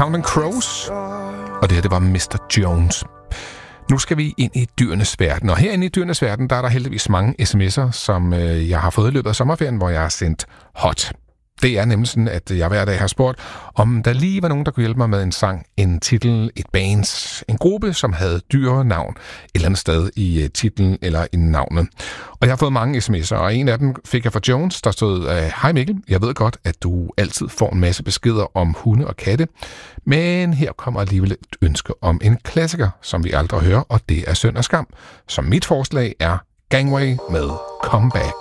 Counting Crows, og det her, det var Mr. Jones. Nu skal vi ind i dyrenes verden, og herinde i dyrenes verden, der er der heldigvis mange sms'er, som jeg har fået i løbet af sommerferien, hvor jeg har sendt hot. Det er nemlig sådan, at jeg hver dag har spurgt, om der lige var nogen, der kunne hjælpe mig med en sang, en titel, et band, en gruppe, som havde dyrenavn et eller andet sted i titlen eller i navnet. Og jeg har fået mange sms'er, og en af dem fik jeg fra Jones, der stod, hej Mikkel, jeg ved godt, at du altid får en masse beskeder om hunde og katte, men her kommer alligevel et ønske om en klassiker, som vi aldrig hører, og det er Synd og Skam. Så mit forslag er Gangway med Come Back.